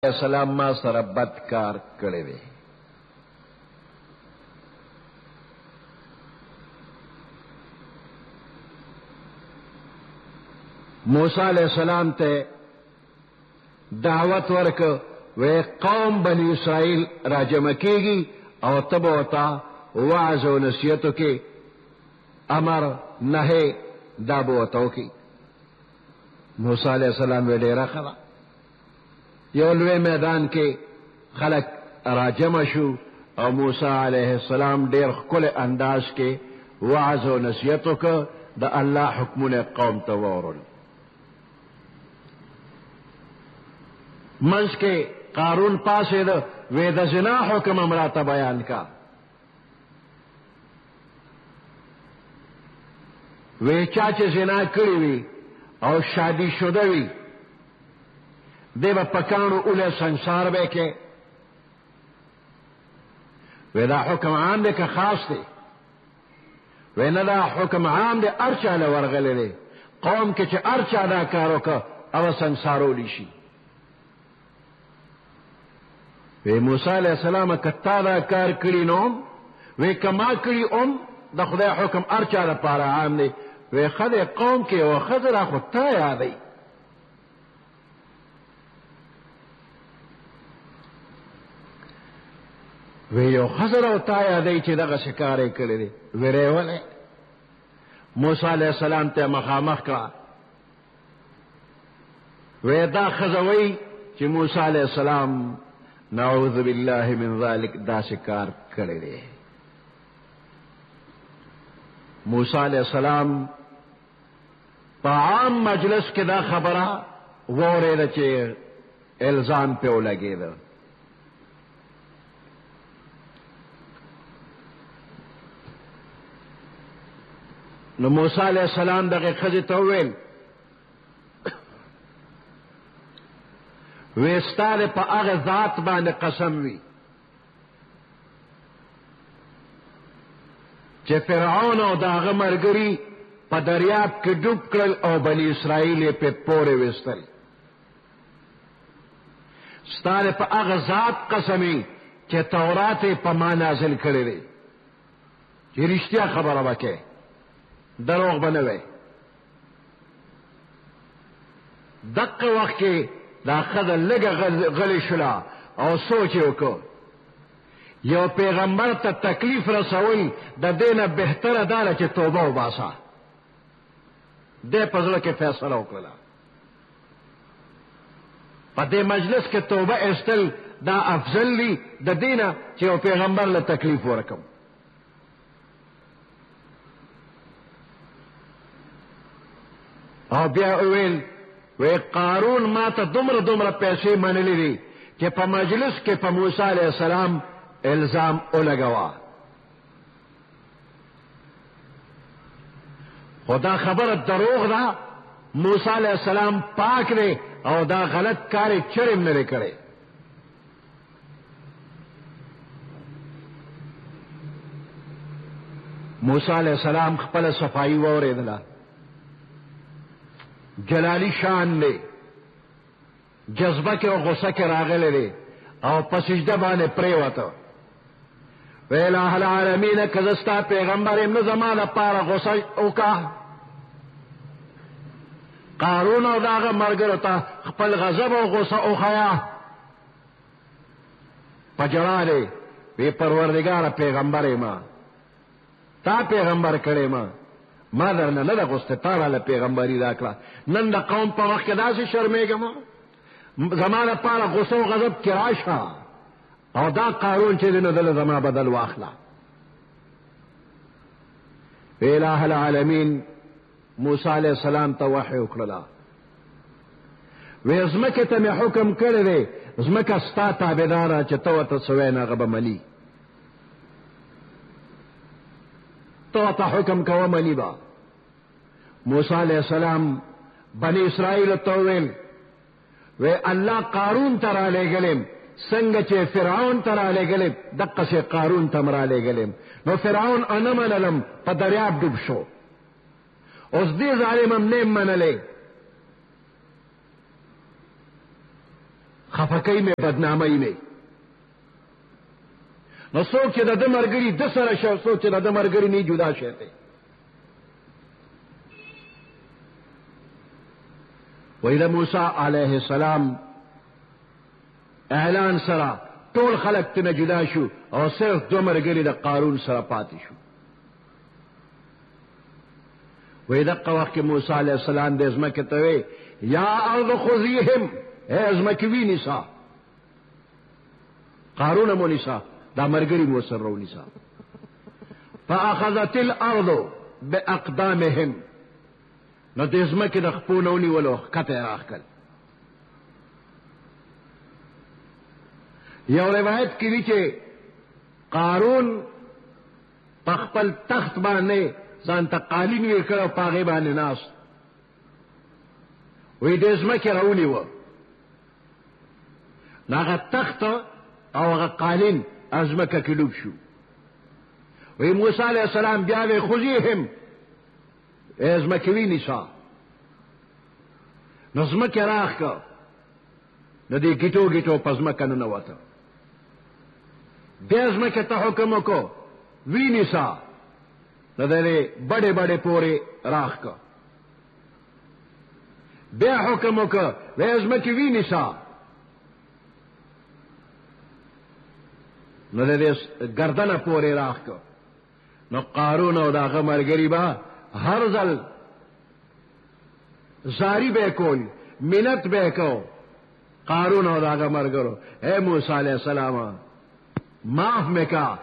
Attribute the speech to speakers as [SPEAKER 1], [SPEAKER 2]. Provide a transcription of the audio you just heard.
[SPEAKER 1] सलाम मा सर बदकार करे वे। मूसा अलैहिस्सलाम ते दावत वर्क वे कौम बनी इसराइल राजम कीगी और तब होता वाज व नसीहत के अमर नहे दाबोतों की। मूसा अलैहिस्सलाम वे डेरा खड़ा योलवे मैदान के खलक राजम शू और मूसा अलैहिस्सलाम डेर कुल अंदाज के वाज व नसीहतों का द अल्लाह हुक्म ने कौम तवरुल मंस के कारून पासे द वेद जिना हुक्म अमराता बयान का वे चाचे जिना करी हुई और शादी शुदा हुई देव पकाणु उले संसार वे के वेदा हुक्म आम दे का खास थे वे नदा हुक्म आम दे अर्चा न वर्गले दे कौम के चे अर्चा अदा कारो का अव संसारो लिशी वे मूसा अलैहिस्सलाम कत्ता दा कार करी नोम वे कमा करी द खुदा हुक्म अर्चा दा पारा आम दे वे खदे कौम के व खदरा खुत्ता याद वे यो खजर होता है अदई ची दगा शिकारे करे दे वेरे वाले मूसा अलैहिस्सलाम ते मखामख का वे दा खजवई ची मूसा अलैहिस्सलाम नऊज़ु बिल्लाहि मिन ज़ालिक दा शिकार करे दे। मूसा अलैहिस्सलाम पाम मजलिस के दा खबरा वो रे रचे इल्जाम पे लगे दा न मूसा अलैहिस्सलाम दगे खजी तोवेल वेस्तार पा अग जात बान कसम वी चे फिरौन और दाग मरगरी पा दरियाब के डूब करल और बनी इसराइल पे पोरे वेस्तल स्तार पा अग जात कसमी चे तौरात पा मा नाजिल करे रे ये रिश्तिया खबर बके दरोग बनवे दक वक्त के दाखद लग गली शुला और सोचे को यो पैगंबर तकलीफ रसोई द देना बेहतर अदाल चे तोबा उबासा दे पजल के फैसला उकला पदे मजलिस के तोबा एस्टल दा अफजल ली द देना चे वो पैगंबर ल तकलीफ वरकम और ब्या उवेल वे कारून माता दुमर पैसे मन ली कि प मजलिस के प मूसा अलैहिस्सलाम इल्जाम उलगवा खुदा खबर दरोग दा मूसा अलैहिस्सलाम पाक ने और दा गलत कार्य चरिम मेरे करे मूसा अलैहिस्सलाम खपल सफाई वोरे दला जलाली शान ने जज्बा के और गुस्सा के रागले ले और पसिजदा बाने प्रेवत वे इलाहुल आलमीन कज़स्ता पैगंबर इब्न ज़मान पारा गुस्सा उका कारून और दागा मरगरता खपल गजब और गुस्सा उखाया पजड़ा ले वे परवरदिगार पैगंबर मां ता पैगंबर करे मां ما درنه نه د غوسته تعالی له پیغمبري راکړه نن د قوم په وخت کې داسې شرمېږم زمانه پاره غوسه او غضب کې راشه او دا قارون چې نه دل زما بدل واخلا الہ العالمین موسی علیہ السلام ته وحی وکړه وې زمکه ته مې حکم کړی دی زمکه ستا تابعدار چې تو ته سوې نه غب منی تو ته حکم کوه منی با موسی علیہ السلام بنی اسرائیل توویل وی اللہ قارون ترا لے گلیم سنگ چے فرعون ترا لے گلیم دقا سے قارون تمرا لے گلیم نو فرعون انمنلم پا دریاب ڈوب شو اس دی ظالمم نیم منلے خفقی میں بدنامی میں نو څوک چې د مرګري د سره شو څوک چې د مرګري نه جدا شته وإذا موسی علیہ السلام اعلان سره ټول خلق ته جدا شو او صرف دو مرګري د قارون سره پاتې شو وإذا قوق موسی علیہ السلام د ازمکه ته یا ارض خذیهم اے ازمکه وی نساء قارون مو نساء دا مرګري مو سره رو نساء فاخذت الارض باقدامهم نو د ازمکه د خپونونی ولو کته راخل یو روایت کې دی چې قارون په خپل تخت باندې ځان ته قالین وی کړو پاغه باندې ناس وې د ازمکه راونی و ناغه تخت او هغه قالین ازمکه کې ډوب شو وی موسی علیہ السلام بیا وی خذیهم ازمکه وی نساء نظمکه راخ کا نو دی گیټو گیټو پزمکه نه وته بیا ازمکه ته حکم کو وی نساء نو دې بڑے بڑے پورے راخ کا بیا حکم کو وی ازمکه وی نساء نو دې گردنه پورې راخ کو نو قارون او داغه مرګري با هر ځل زاری به کول منت به کو قارون او داغه مرګرو اے موسی علیہ السلام معاف میکا